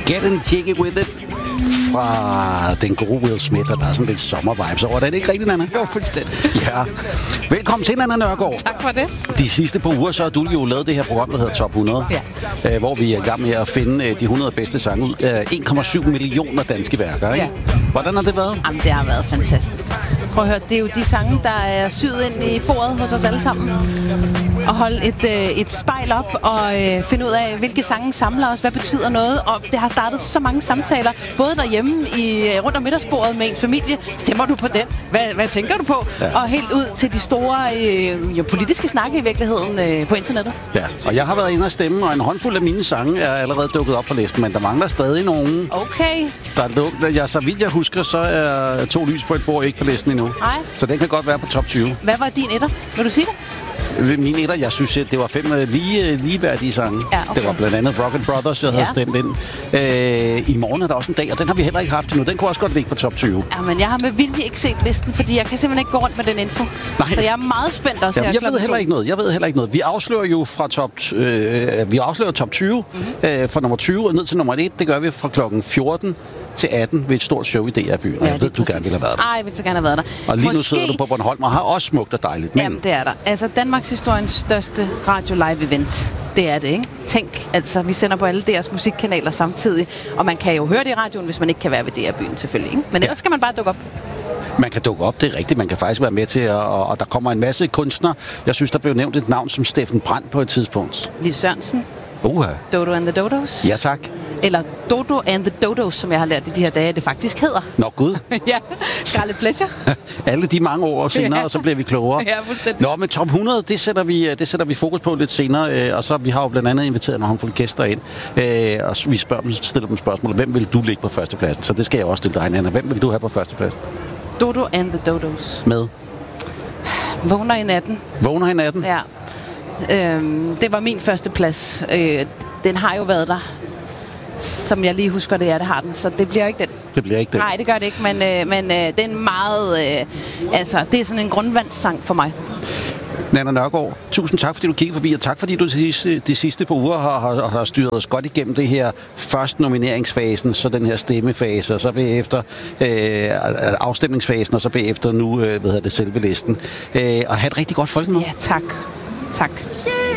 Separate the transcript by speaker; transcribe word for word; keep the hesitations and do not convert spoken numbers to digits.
Speaker 1: Getting Jiggy With It fra den gode Will Smith, og der er sådan lidt sommervibes over det. Er det ikke rigtigt, Nanna?
Speaker 2: Jo, fuldstændig.
Speaker 1: Ja. Velkommen til, Nanna Nørgaard.
Speaker 2: Tak for det.
Speaker 1: De sidste par uger, så har du jo lavet det her program, der hedder Top hundrede.
Speaker 2: Ja.
Speaker 1: Øh, hvor vi er i gang med at finde de hundrede bedste sange ud af en komma syv millioner danske værker, ikke?
Speaker 2: Ja.
Speaker 1: Hvordan har det været?
Speaker 2: Jamen, det har været fantastisk. Prøv at høre, det er jo de sange, der er syet ind i foret hos os alle sammen. Og holde et, øh, et spejl op og øh, finde ud af, hvilke sange samler os, hvad betyder noget. Og det har startet så mange samtaler, både derhjemme i, rundt om middagsbordet med ens familie. Stemmer du på den? Hvad, hvad tænker du på? Ja. Og helt ud til de store øh, jo, politiske snakke i virkeligheden øh, på internettet.
Speaker 1: Ja, og jeg har været inde og stemme, og en håndfuld af mine sange er allerede dukket op på listen, men der mangler stadig nogen.
Speaker 2: Okay.
Speaker 1: Der er luk- ja, så vidt jeg husker, så er To lys på et bord ikke på listen endnu.
Speaker 2: Nej.
Speaker 1: Så den kan godt være på top tyve.
Speaker 2: Hvad var din etter? Vil du sige det?
Speaker 1: Min etter, jeg synes, det var fem lige, ligeværdige sange.
Speaker 2: Ja, okay.
Speaker 1: Det var blandt andet Rocket Brothers, jeg havde
Speaker 2: Ja.
Speaker 1: stemt ind. Øh, I morgen er der også en dag, og den har vi heller ikke haft endnu. Den kunne også godt ligge på top tyve.
Speaker 2: Ja, men jeg har med vilje ikke set listen, fordi jeg kan simpelthen ikke gå rundt med den info.
Speaker 1: Nej.
Speaker 2: Så jeg er meget spændt også
Speaker 1: Jamen,
Speaker 2: her
Speaker 1: jeg ved heller ikke noget. Jeg ved heller ikke noget. Vi afslører jo fra top, øh, vi afslører top tyve, mm-hmm. øh, fra nummer tyve og ned til nummer et. Det gør vi fra klokken fjorten til atten ved et stort show i D R Byen. Ja, jeg ved, du gerne ville have været der.
Speaker 2: Ej, jeg ville så gerne have været der.
Speaker 1: Og lige
Speaker 2: Måske...
Speaker 1: nu sidder du på Bornholm og har også smukt og dejligt. Men...
Speaker 2: Jamen, det er der. Altså, Danmarks historiens største radio-live-event. Det er det, ikke? Tænk, altså, vi sender på alle deres musikkanaler samtidig. Og man kan jo høre det i radioen, hvis man ikke kan være ved D R Byen, selvfølgelig. Ikke? Men ellers ja. skal man bare dukke op.
Speaker 1: Man kan dukke op, det er rigtigt. Man kan faktisk være med til, og, og der kommer en masse kunstnere. Jeg synes, der blev nævnt et navn som Steffen Brandt på et tidspunkt.
Speaker 2: Lis Sørensen.
Speaker 1: Uha.
Speaker 2: Dodo and the Dodos.
Speaker 1: Ja, tak.
Speaker 2: Eller Dodo and the Dodos, som jeg har lært i de her dage, det faktisk hedder.
Speaker 1: Nå, gud.
Speaker 2: Ja, Scarlet Pleasure.
Speaker 1: Alle de mange år senere,
Speaker 2: Ja.
Speaker 1: og så bliver vi klogere.
Speaker 2: Ja, fuldstændig.
Speaker 1: Nå, men top hundrede, det sætter vi, det sætter vi fokus på lidt senere. Og så vi har jo blandt andet inviteret nogle håndfulde gæster ind. Og vi spørger dem, stiller dem spørgsmål. Hvem vil du ligge på førstepladsen? Så det skal jeg også stille dig, Nanna. Hvem vil du have på førstepladsen?
Speaker 2: Dodo and the Dodos.
Speaker 1: Med?
Speaker 2: Vågner i natten.
Speaker 1: Vågner i natten?
Speaker 2: Ja. Øhm, det var min første plads. Øh, den har jo været der. Som jeg lige husker det, ja, det har den. Så det bliver ikke den.
Speaker 1: Det bliver ikke den.
Speaker 2: Nej, det gør det ikke, men, øh, men øh, det er en meget... Øh, altså, det er sådan en grundvandssang for mig.
Speaker 1: Nanna Nørgaard, tusind tak, fordi du kiggede forbi, og tak, fordi du de sidste, de sidste par uger har, har, har styret os godt igennem det her først nomineringsfasen, så den her stemmefase, og så bagefter øh, afstemningsfasen, og så bagefter nu, øh, hvad hedder det, selve listen. Øh, og have et rigtig godt folkemøde.
Speaker 2: Ja, tak. Tak.